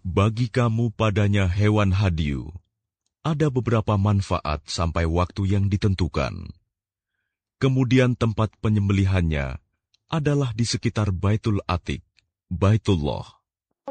Bagi kamu padanya hewan hadiu, ada beberapa manfaat sampai waktu yang ditentukan. Kemudian tempat penyembelihannya adalah di sekitar Baitul Atiq, Baitullah.